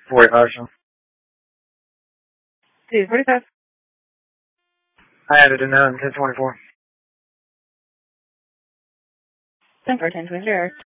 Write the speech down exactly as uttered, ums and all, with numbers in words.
forty-five, so. two forty-five. I added a note in ten twenty-four. ten four ten twenty.